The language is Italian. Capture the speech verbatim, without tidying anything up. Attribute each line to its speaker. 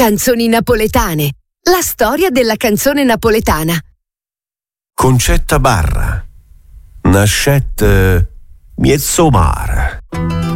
Speaker 1: Canzoni napoletane. La storia della canzone napoletana.
Speaker 2: Concetta Barra. Nascette Miezzomar.